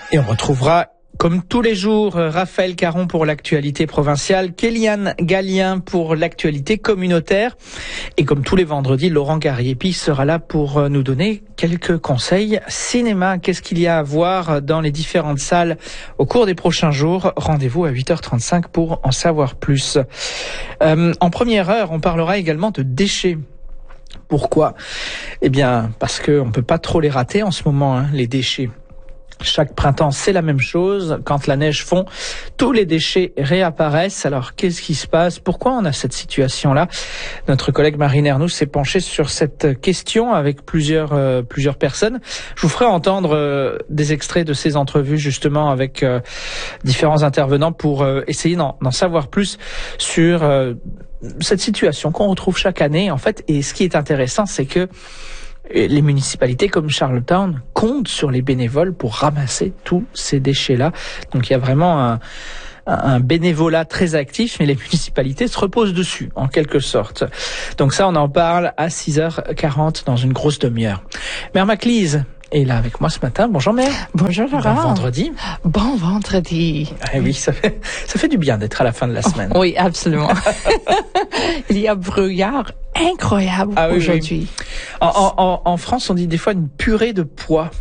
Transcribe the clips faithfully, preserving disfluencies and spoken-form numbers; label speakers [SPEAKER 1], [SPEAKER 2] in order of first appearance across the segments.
[SPEAKER 1] Et on retrouvera, comme tous les jours, Raphaël Caron pour l'actualité provinciale, Kéliane Gallien pour l'actualité communautaire. Et comme tous les vendredis, Laurent Garriépi sera là pour nous donner quelques conseils cinéma. Qu'est-ce qu'il y a à voir dans les différentes salles au cours des prochains jours? Rendez-vous à huit heures trente-cinq pour en savoir plus. Euh, en première heure, on parlera également de déchets. Pourquoi? Eh bien, parce que on peut pas trop les rater en ce moment, hein, les déchets. Chaque printemps, c'est la même chose. Quand la neige fond, tous les déchets réapparaissent. Alors, qu'est-ce qui se passe? Pourquoi on a cette situation-là? Notre collègue Marine Ernoux s'est penchée sur cette question avec plusieurs euh, plusieurs personnes. Je vous ferai entendre euh, des extraits de ces entrevues, justement, avec euh, différents intervenants pour euh, essayer d'en, d'en savoir plus sur euh, cette situation qu'on retrouve chaque année, en fait. Et ce qui est intéressant, c'est que les municipalités comme Charlottetown comptent sur les bénévoles pour ramasser tous ces déchets-là. Donc il y a vraiment un, un bénévolat très actif, mais les municipalités se reposent dessus, en quelque sorte. Donc ça, on en parle à six heures quarante dans une grosse demi-heure. Mère Maclise est là avec moi ce matin. Bonjour Mère.
[SPEAKER 2] Bonjour Laurent.
[SPEAKER 1] Bon vendredi.
[SPEAKER 2] Bon vendredi.
[SPEAKER 1] Ah oui, ça fait, ça fait du bien d'être à la fin de la semaine.
[SPEAKER 2] Oh, oui, absolument. Il y a brouillard incroyable ah, oui, aujourd'hui.
[SPEAKER 1] Oui. En, en, en France, on dit des fois une purée de pois.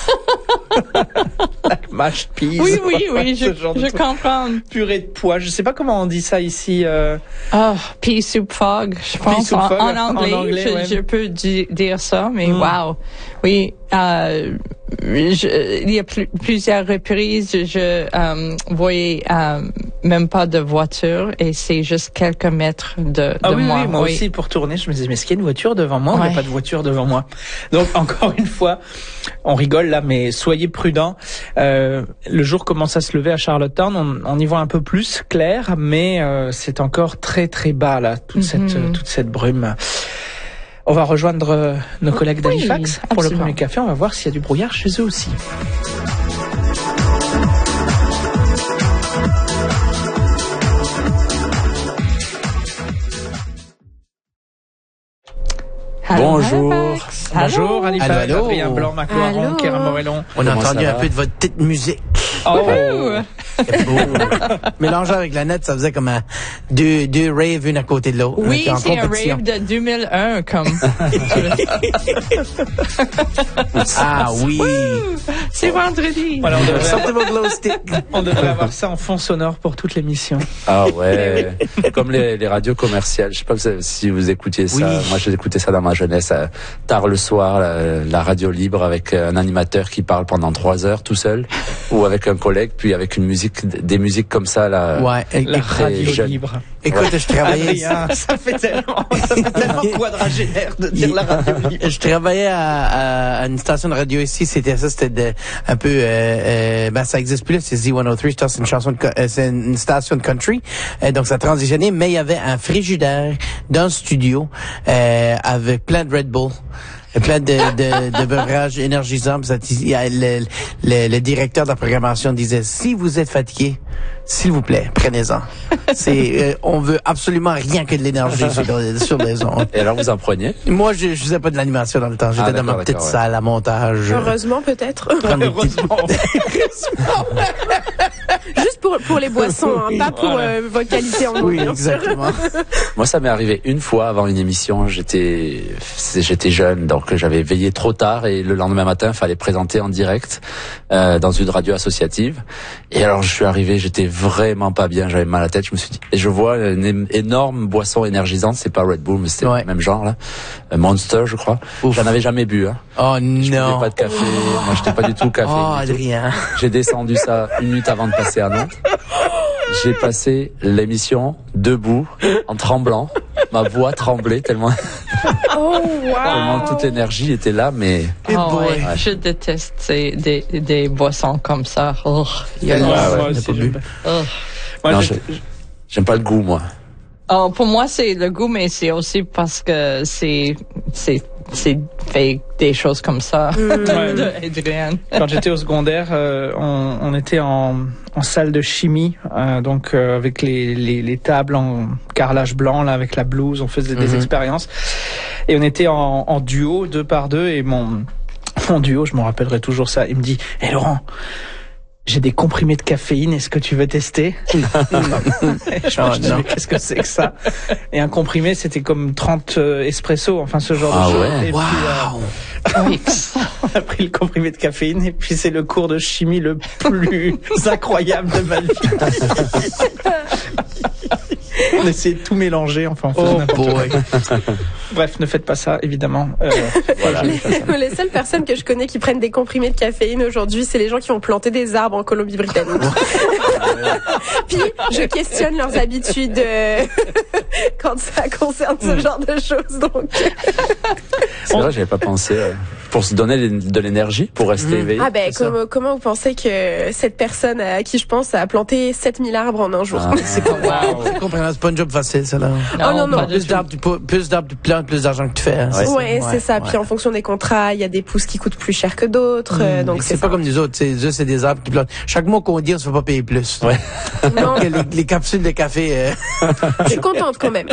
[SPEAKER 1] Like mashed peas.
[SPEAKER 2] Oui, oui, oui, je, je comprends.
[SPEAKER 1] Purée de pois. Je sais pas comment on dit ça ici. Euh...
[SPEAKER 2] Oh, pea soup fog, je pense. En, en anglais, en anglais je, ouais. je peux di- dire ça, mais mm. wow. Oui, euh, je, il y a pl- plusieurs reprises, je euh, voyais euh, même pas de voiture et c'est juste quelques mètres de, de
[SPEAKER 1] ah oui,
[SPEAKER 2] moi.
[SPEAKER 1] Oui, moi
[SPEAKER 2] oui.
[SPEAKER 1] aussi, pour tourner, je me disais, mais est-ce qu'il y a une voiture devant moi ouais. ou il n'y a pas de voiture devant moi? Donc, encore une fois, on rigole là, mais soyez prudents. Euh, le jour commence à se lever à Charlottetown, on, on y voit un peu plus clair, mais euh, c'est encore très très bas là, toute mm-hmm. cette toute cette brume. On va rejoindre euh, nos collègues oui, d'Halifax pour absolument. Le premier café. On va voir s'il y a du brouillard chez eux aussi.
[SPEAKER 3] Bonjour.
[SPEAKER 2] Halifax.
[SPEAKER 1] Bonjour Halifax.
[SPEAKER 3] Allô, allô.
[SPEAKER 1] Adrien Blanc, Macloaron, Kéra Morellon.
[SPEAKER 3] On a entendu un peu de votre petite musique.
[SPEAKER 1] Oh.
[SPEAKER 3] Mélangé avec la nette, ça faisait comme un, deux, deux raves une à côté de l'autre.
[SPEAKER 2] Oui, c'est un rave de deux mille un, comme.
[SPEAKER 3] Ah oui.
[SPEAKER 2] C'est vendredi.
[SPEAKER 1] Voilà, on devrait,
[SPEAKER 3] sortez vos glow sticks.
[SPEAKER 1] On devrait avoir ça en fond sonore pour toute l'émission.
[SPEAKER 4] Ah ouais. Comme les, les radios commerciales. Je sais pas si vous écoutiez ça. Oui. Moi, j'ai écouté ça dans ma jeunesse. Tard le soir, la, la radio libre avec un animateur qui parle pendant trois heures tout seul, ou avec un collègue, puis avec une musique, des musiques comme ça, là.
[SPEAKER 3] Ouais,
[SPEAKER 1] la radio jeune. Libre.
[SPEAKER 3] Écoute,
[SPEAKER 1] ouais.
[SPEAKER 3] je travaillais.
[SPEAKER 1] Adrien, ça fait tellement, ça fait tellement quadragénaire de dire la radio libre.
[SPEAKER 3] Je travaillais à, à une station de radio ici, c'était ça, c'était de, un peu, euh, euh, ben, ça existe plus là, c'est Z cent trois, c'est une chanson de, euh, c'est une station de country, euh, donc ça a transitionné, mais il y avait un frigidaire dans le studio, euh, avec plein de Red Bull. Plein de, de, de beverages énergisants. Le, le, le directeur de la programmation disait, si vous êtes fatigué, s'il vous plaît, prenez-en. C'est, euh, on veut absolument rien que de l'énergie sur, sur les ondes.
[SPEAKER 4] Et alors, vous en preniez?
[SPEAKER 3] Moi, je, je faisais pas de l'animation dans le temps. J'étais ah, dans ma petite salle à montage.
[SPEAKER 5] Heureusement, peut-être.
[SPEAKER 1] Heureusement.
[SPEAKER 5] Juste pour, pour les boissons, hein, pas pour euh, votre qualité en
[SPEAKER 3] Oui, exactement.
[SPEAKER 4] Moi, ça m'est arrivé une fois avant une émission. J'étais, j'étais jeune, donc j'avais veillé trop tard et le lendemain matin, il fallait présenter en direct euh, dans une radio associative. Et alors, je suis arrivé, j'étais vraiment pas bien, j'avais mal à la tête. Je me suis dit, et je vois une énorme boisson énergisante, c'est pas Red Bull, mais c'était ouais. le même genre là, Monster, je crois. Ouf. J'en avais jamais bu. Hein.
[SPEAKER 3] Oh non.
[SPEAKER 4] Je buvais pas de café. Oh. Moi, j'étais pas du tout café.
[SPEAKER 3] Oh Adrien.
[SPEAKER 4] J'ai descendu ça une minute avant de passer à Nantes. J'ai passé l'émission debout, en tremblant. Ma voix tremblait tellement.
[SPEAKER 5] Oh, wow.
[SPEAKER 4] Tellement toute l'énergie était là, mais.
[SPEAKER 2] Oh, ouais. Ouais. Je déteste ces, des, des boissons comme ça. Oh,
[SPEAKER 1] il y a ouais, ouais, ouais, pas bu. Oh.
[SPEAKER 4] Moi, non, je, j'aime pas le goût, moi.
[SPEAKER 2] Oh, pour moi, c'est le goût, mais c'est aussi parce que c'est, c'est, c'est fait des choses comme ça. Mmh.
[SPEAKER 1] Ouais. Quand j'étais au secondaire, euh, on, on était en, en salle de chimie, euh, donc euh, avec les, les, les tables en carrelage blanc, là, avec la blouse, on faisait des mmh. expériences. Et on était en, en duo, deux par deux, et mon, mon duo, je m'en rappellerai toujours ça, il me dit, hé hey, Laurent, j'ai des comprimés de caféine, est-ce que tu veux tester? Je me suis dit, mais qu'est-ce que c'est que ça? Et un comprimé, c'était comme trente euh, espresso, enfin ce genre
[SPEAKER 4] ah
[SPEAKER 1] de choses.
[SPEAKER 4] Ouais.
[SPEAKER 1] Et
[SPEAKER 3] wow.
[SPEAKER 1] puis, euh, on a pris le comprimé de caféine, et puis c'est le cours de chimie le plus incroyable de ma vie. On essayait de tout mélanger, enfin on faisait
[SPEAKER 3] Oh
[SPEAKER 1] n'importe
[SPEAKER 3] boy.
[SPEAKER 1] quoi. Bref, ne faites pas ça, évidemment. Euh, voilà.
[SPEAKER 5] Les, les seules personnes que je connais qui prennent des comprimés de caféine aujourd'hui, c'est les gens qui ont planté des arbres en Colombie-Britannique. Puis, je questionne leurs habitudes euh, quand ça concerne ce mm. genre de choses. Donc,
[SPEAKER 4] c'est vrai, j'avais pas pensé. Euh, pour se donner de l'énergie, pour rester mmh. éveillé.
[SPEAKER 5] Ah ben, comment, comment vous pensez que cette personne à qui je pense a planté sept mille arbres en un jour?
[SPEAKER 3] Ah, c'est pas wow. C'est pas un job facile, ça là.
[SPEAKER 5] Non, oh non, non.
[SPEAKER 3] Plus d'arbres, plus d'arbres, tu plantes, plus d'argent que tu fais. Hein,
[SPEAKER 5] ouais, c'est, ouais, c'est ça. Ouais. Puis en fonction des contrats, il y a des pousses qui coûtent plus cher que d'autres. Mmh. Donc c'est,
[SPEAKER 3] c'est pas comme nous autres. C'est, eux, c'est des arbres qui plantent. Chaque mois qu'on dit, on se fait pas payer plus.
[SPEAKER 4] Ouais.
[SPEAKER 3] Non. les, les capsules de café. Euh...
[SPEAKER 5] Je suis contente quand même.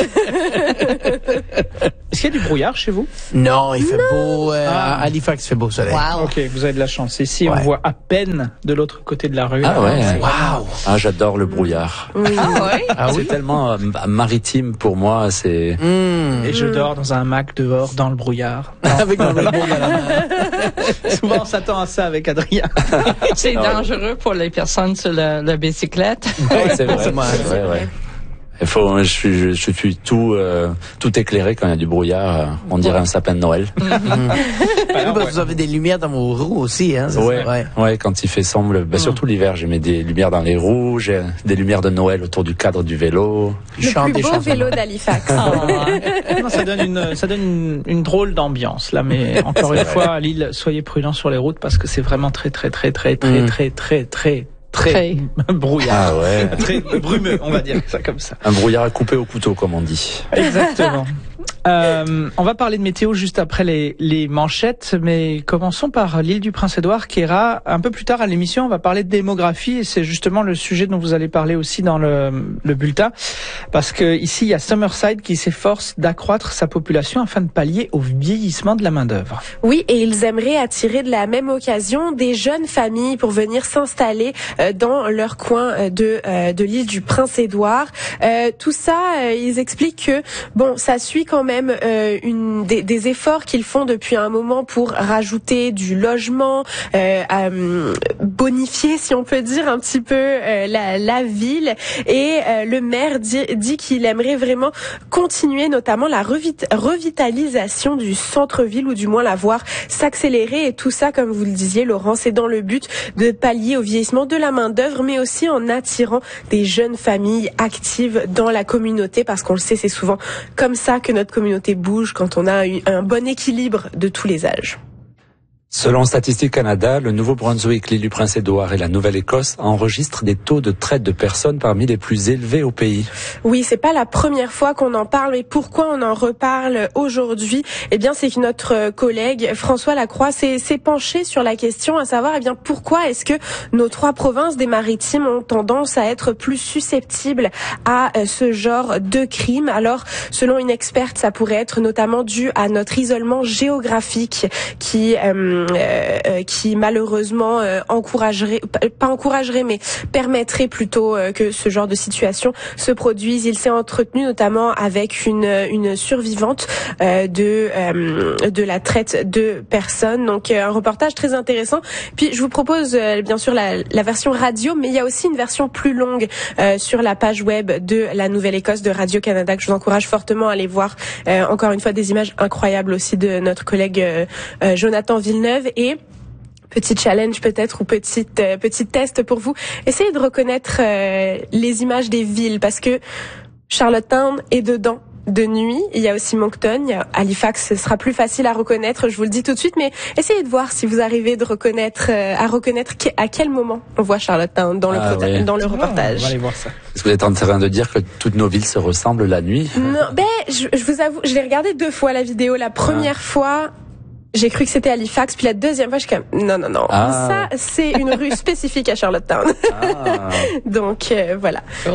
[SPEAKER 1] Est-ce qu'il y a du brouillard chez vous?
[SPEAKER 3] Non, il fait non. beau. Euh, ah. À Halifax, il fait beau soleil.
[SPEAKER 1] Wow. Ok, vous avez de la chance. Ici, ouais. on voit à peine de l'autre côté de la rue.
[SPEAKER 4] Ah ouais.
[SPEAKER 3] Waouh.
[SPEAKER 4] Ah, j'adore le brouillard.
[SPEAKER 5] Oui.
[SPEAKER 2] Ah ouais.
[SPEAKER 4] Ah oui. C'est tellement euh, maritime pour moi. C'est.
[SPEAKER 1] Mmh. Et je dors dans un Mac dehors dans le brouillard.
[SPEAKER 3] Avec un Red Bull à la main.
[SPEAKER 1] Souvent, on s'attend à ça avec Adrien.
[SPEAKER 2] C'est dangereux pour les personnes sur la, la bicyclette.
[SPEAKER 4] Ouais, c'est vrai. C'est vrai, ouais. Il faut, je suis, je, je suis tout, euh, tout éclairé quand il y a du brouillard. Euh, on dirait un sapin de Noël.
[SPEAKER 3] Mm-hmm. Alors, ouais. Vous avez des lumières dans vos roues aussi, hein?
[SPEAKER 4] Ouais, ouais, ouais. Quand il fait sombre, bah, mm. surtout l'hiver, j'ai mis des lumières dans les roues, j'ai des lumières de Noël autour du cadre du vélo.
[SPEAKER 5] Le plus beau chansons. Vélo d'Halifax.
[SPEAKER 1] Oh. Non, ça donne une, ça donne une, une drôle d'ambiance là, mais encore une fois, à Lille, soyez prudents sur les routes parce que c'est vraiment très, très, très, très, très, mm. très, très, très. Très, très brouillard,
[SPEAKER 4] ah ouais.
[SPEAKER 1] Très brumeux, on va dire ça comme ça.
[SPEAKER 4] Un brouillard à couper au couteau, comme on dit.
[SPEAKER 1] Exactement. Euh, on va parler de météo juste après les, les manchettes, mais commençons par l'île du Prince-Édouard, Kéra. Un peu plus tard à l'émission, on va parler de démographie et c'est justement le sujet dont vous allez parler aussi dans le, le bulletin, parce que ici il y a Summerside qui s'efforce d'accroître sa population afin de pallier au vieillissement de la main d'œuvre.
[SPEAKER 5] Oui, et ils aimeraient attirer de la même occasion des jeunes familles pour venir s'installer dans leur coin de de l'île du Prince-Édouard. Euh, tout ça, euh, ils expliquent que bon, ça suit quand même euh, une des, des efforts qu'ils font depuis un moment pour rajouter du logement, euh, euh, bonifier, si on peut dire un petit peu euh, la, la ville. Et euh, le maire dit, dit qu'il aimerait vraiment continuer, notamment la revit- revitalisation du centre-ville, ou du moins la voir s'accélérer. Et tout ça, comme vous le disiez, Laurent, c'est dans le but de pallier au vieillissement de la main d'œuvre, mais aussi en attirant des jeunes familles actives dans la communauté, parce qu'on le sait, c'est souvent comme ça que notre communauté bouge, quand on a un bon équilibre de tous les âges.
[SPEAKER 4] Selon Statistique Canada, le Nouveau-Brunswick, l'île du Prince-Édouard et la Nouvelle-Écosse enregistrent des taux de traite de personnes parmi les plus élevés au pays.
[SPEAKER 5] Oui, c'est pas la première fois qu'on en parle, mais pourquoi on en reparle aujourd'hui? Eh bien, c'est que notre collègue François Lacroix s'est, s'est penché sur la question, à savoir, eh bien, pourquoi est-ce que nos trois provinces des Maritimes ont tendance à être plus susceptibles à ce genre de crime? Alors, selon une experte, ça pourrait être notamment dû à notre isolement géographique qui euh, Euh, qui malheureusement euh, encouragerait, pas encouragerait, mais permettrait plutôt euh, que ce genre de situation se produise. Il s'est entretenu notamment avec une, une survivante euh, de euh, de la traite de personnes. Donc euh, un reportage très intéressant. Puis je vous propose euh, bien sûr la, la version radio, mais il y a aussi une version plus longue euh, sur la page web de la Nouvelle-Écosse de Radio-Canada, que je vous encourage fortement à aller voir. Euh, encore une fois, des images incroyables aussi de notre collègue euh, euh, Jonathan Villeneuve. Et petit challenge peut-être, ou petite euh, petit test pour vous, essayez de reconnaître euh, les images des villes, parce que Charlottetown est dedans de nuit. Il y a aussi Moncton, il y a Halifax, ce sera plus facile à reconnaître, je vous le dis tout de suite, mais essayez de voir si vous arrivez de reconnaître euh, à reconnaître que, à quel moment on voit Charlottetown dans le ah, prota- oui. dans le reportage.
[SPEAKER 1] Oh, on va aller voir ça.
[SPEAKER 4] Est-ce que vous êtes en train de dire que toutes nos villes se ressemblent la nuit?
[SPEAKER 5] Non, ben je, je vous avoue, je l'ai regardé deux fois la vidéo. La première ah. fois, j'ai cru que c'était Halifax, puis la deuxième fois, je suis comme non non non, ah. ça c'est une rue spécifique à Charlottetown. Ah. Donc euh, voilà.
[SPEAKER 2] Cool.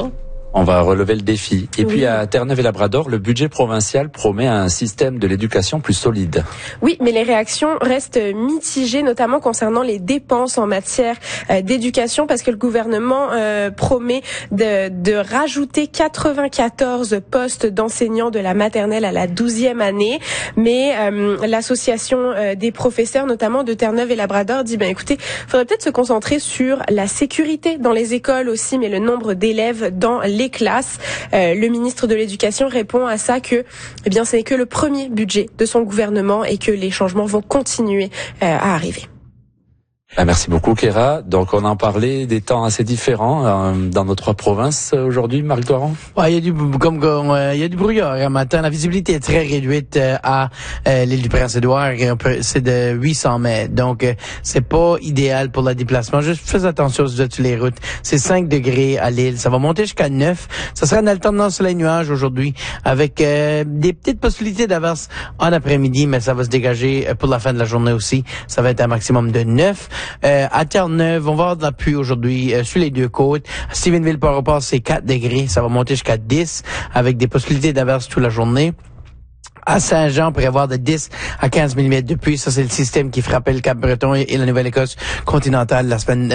[SPEAKER 4] On va relever le défi. Et
[SPEAKER 5] oui.
[SPEAKER 4] puis à Terre-Neuve et Labrador, le budget provincial promet un système de l'éducation plus solide.
[SPEAKER 5] Oui, mais les réactions restent mitigées, notamment concernant les dépenses en matière euh, d'éducation, parce que le gouvernement euh, promet de, de rajouter quatre-vingt-quatorze postes d'enseignants de la maternelle à la douzième année. Mais euh, l'association euh, des professeurs, notamment de Terre-Neuve et Labrador, dit ben écoutez, faudrait peut-être se concentrer sur la sécurité dans les écoles aussi, mais le nombre d'élèves dans les classes. Euh, le ministre de l'Éducation répond à ça que, eh bien, ce n'est que le premier budget de son gouvernement et que les changements vont continuer euh, à arriver.
[SPEAKER 4] Ah, merci beaucoup, Kéra. Donc, on en parlait des temps assez différents euh, dans nos trois provinces euh, aujourd'hui, Marc Doiron.
[SPEAKER 3] Ouais, il y a du comme, comme euh, il y a du brouillard un matin. La visibilité est très réduite euh, à euh, l'île du Prince-Édouard. C'est de huit cents mètres, donc euh, c'est pas idéal pour le déplacement. Juste faites attention si vous êtes sur les routes. C'est cinq degrés à l'île. Ça va monter jusqu'à neuf. Ça sera une alternance soleil-nuage aujourd'hui, avec euh, des petites possibilités d'averse en après-midi, mais ça va se dégager pour la fin de la journée aussi. Ça va être un maximum de neuf. Euh, à Terre-Neuve, on va avoir de la pluie aujourd'hui euh, sur les deux côtes. À Stephenville-Port-au-Port, c'est quatre degrés. Ça va monter jusqu'à dix avec des possibilités d'averse toute la journée. À Saint-Jean, on pourrait avoir de dix à quinze millimètres de pluie. Ça, c'est le système qui frappait le Cap-Breton et, et la Nouvelle-Écosse continentale la semaine